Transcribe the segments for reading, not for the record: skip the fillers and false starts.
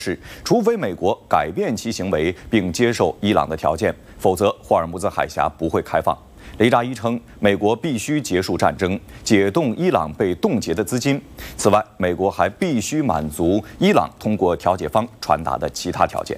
是，除非美国改变其行为并接受伊朗的条件，否则霍尔木兹海峡不会开放。雷扎伊称，美国必须结束战争，解冻伊朗被冻结的资金。此外，美国还必须满足伊朗通过调解方传达的其他条件。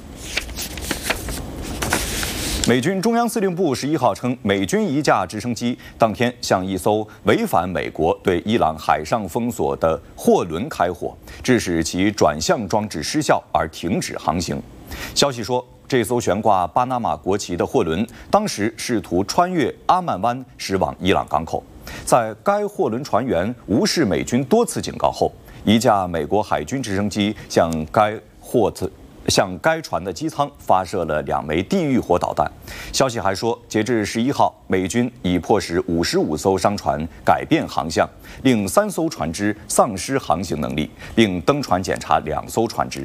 美军中央司令部11号称，美军一架直升机当天向一艘违反美国对伊朗海上封锁的货轮开火，致使其转向装置失效而停止航行。消息说，这艘悬挂巴拿马国旗的货轮当时试图穿越阿曼湾驶往伊朗港口，在该货轮船员无视美军多次警告后，一架美国海军直升机向该船的机舱发射了2枚地狱火导弹。消息还说，截至11号，美军已迫使55艘商船改变航向，令3艘船只丧失航行能力，并登船检查2艘船只。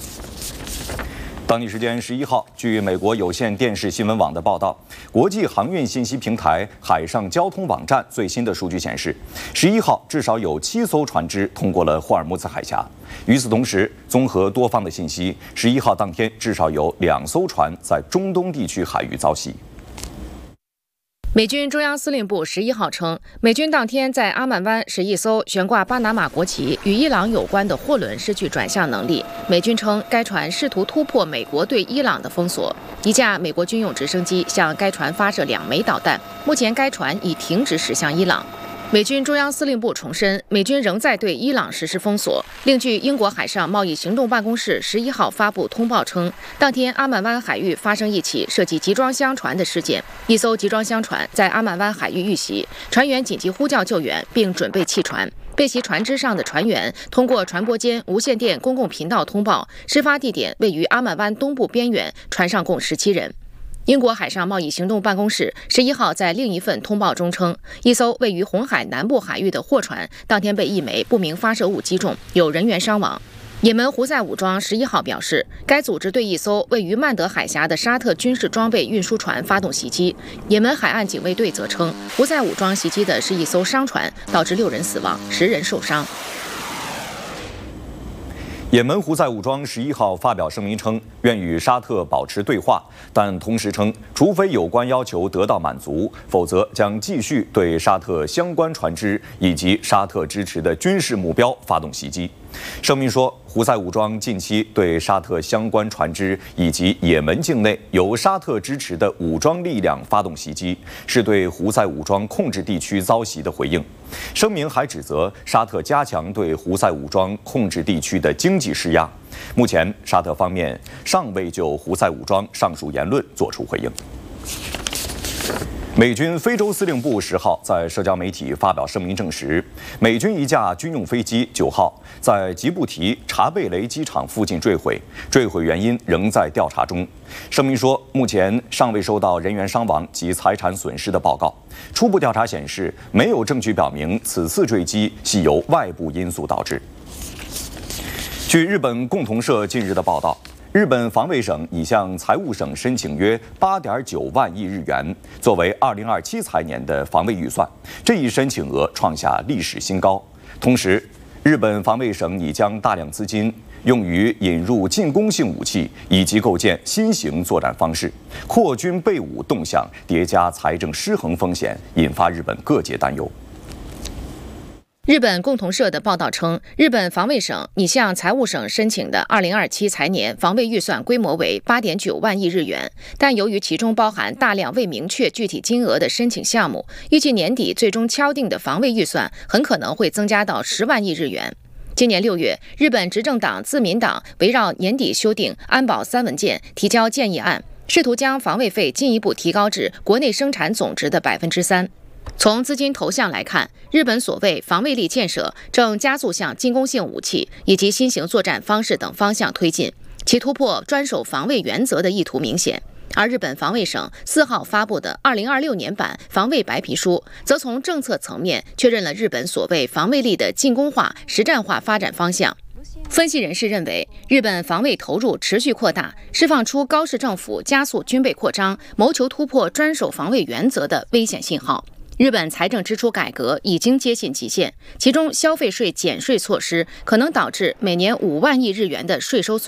当地时间11号，据美国有线电视新闻网的报道，国际航运信息平台海上交通网站最新的数据显示，11号至少有7艘船只通过了霍尔木兹海峡。与此同时，综合多方的信息，11号当天至少有2艘船在中东地区海域遭袭。 美军中央司令部11号称，美军当天在阿曼湾使一艘悬挂巴拿马国旗与伊朗有关的货轮失去转向能力。美军称，该船试图突破美国对伊朗的封锁。一架美国军用直升机向该船发射2枚导弹，目前该船已停止驶向伊朗。美军中央司令部重申，美军仍在对伊朗实施封锁。另据英国海上贸易行动办公室11号发布通报称，当天阿曼湾海域发生一起涉及集装箱船的事件，一艘集装箱船在阿曼湾海域遇袭，船员紧急呼叫救援并准备弃船。被袭船只上的船员通过船舶间无线电公共频道通报，事发地点位于阿曼湾东部边缘，船上共17人。英国海上贸易行动办公室11号在另一份通报中称，一艘位于红海南部海域的货船当天被一枚不明发射物击中，有人员伤亡。也门胡塞武装11号表示，该组织对一艘位于曼德海峡的沙特军事装备运输船发动袭击。也门海岸警卫队则称，胡塞武装袭击的是一艘商船，导致6人死亡，10人受伤。 也门胡塞武装11号发表声明称，愿与沙特保持对话，但同时称，除非有关要求得到满足，否则将继续对沙特相关船只以及沙特支持的军事目标发动袭击。声明说，胡塞武装近期对沙特相关船只以及也门境内由沙特支持的武装力量发动袭击，是对胡塞武装控制地区遭袭的回应。声明还指责沙特加强对胡塞武装控制地区的经济施压。目前，沙特方面尚未就胡塞武装上述言论作出回应。美军非洲司令部10号在社交媒体发表声明证实，美军一架军用飞机9号在吉布提查贝雷机场附近坠毁，坠毁原因仍在调查中。声明说，目前尚未收到人员伤亡及财产损失的报告。初步调查显示，没有证据表明此次坠机系由外部因素导致。据日本共同社近日的报道，日本防卫省已向财务省申请约8.9万亿日元，作为2027财年的防卫预算。这一申请额创下历史新高。同时，日本防卫省已将大量资金用于引入进攻性武器以及构建新型作战方式，扩军备武动向叠加财政失衡风险，引发日本各界担忧。 日本共同社的报道称，日本防卫省拟向财务省申请的2027财年防卫预算规模为8.9万亿日元，但由于其中包含大量未明确具体金额的申请项目，预计年底最终敲定的防卫预算很可能会增加到10万亿日元。今年6月，日本执政党自民党围绕年底修订安保3文件提交建议案，试图将防卫费进一步提高至国内生产总值的3%。从资金投向来看，日本所谓防卫力建设正加速向进攻性武器以及新型作战方式等方向推进，其突破专守防卫原则的意图明显。而日本防卫省4号发布的2026年版防卫白皮书，则从政策层面确认了日本所谓防卫力的进攻化、实战化发展方向。分析人士认为，日本防卫投入持续扩大，释放出高市政府加速军备扩张、谋求突破专守防卫原则的危险信号。日本财政支出改革已经接近极限，其中消费税减税措施可能导致每年5万亿日元的税收损